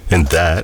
And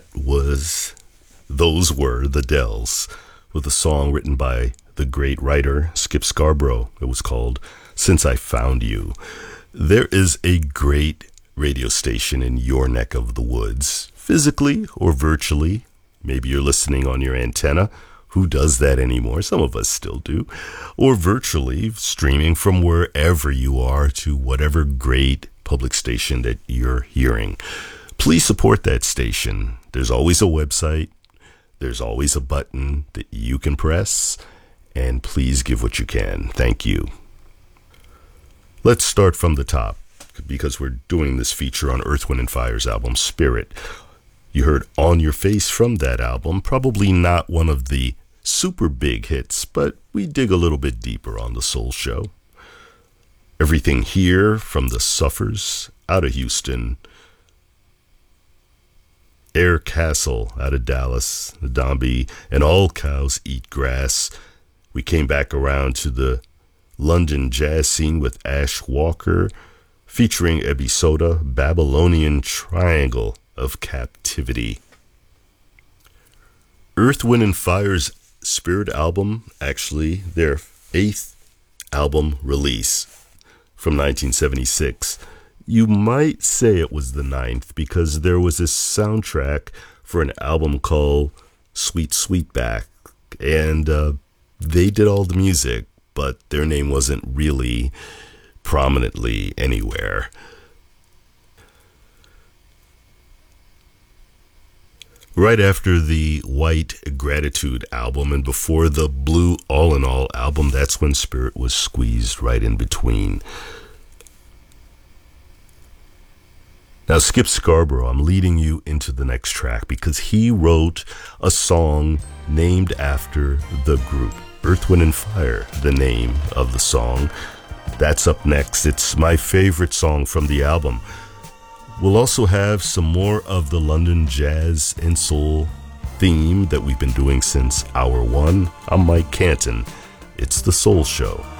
those were the Dells, with a song written by the great writer Skip Scarborough. It was called Since I Found You. There is a great radio station in your neck of the woods, physically or virtually. Maybe you're listening on your antenna. Who does that anymore? Some of us still do. Or virtually, streaming from wherever you are to whatever great public station that you're hearing. Please support that station. There's always a website. There's always a button that you can press. And please give what you can. Thank you. Let's start from the top, because we're doing this feature on Earth, Wind & Fire's album Spirit. You heard On Your Face from that album. Probably not one of the super big hits, but we dig a little bit deeper on the Soul Show. Everything Here from the Suffers out of Houston. Air Castle out of Dallas, the Dombey, and All Cows Eat Grass. We came back around to the London jazz scene with Ash Walker, featuring Ebby Soda, Babylonian Triangle of Captivity. Earth, Wind & Fire's Spirit album, actually their 8th album release from 1976. You might say it was the 9th because there was this soundtrack for an album called Sweet Sweetback, and they did all the music, but their name wasn't really prominently anywhere. Right after the White Gratitude album and before the Blue All in All album, that's when Spirit was squeezed right in between. Now, Skip Scarborough, I'm leading you into the next track because he wrote a song named after the group. Earth, Wind & Fire, the name of the song. That's up next. It's my favorite song from the album. We'll also have some more of the London jazz and soul theme that we've been doing since hour one. I'm Mike Canton. It's The Soul Show.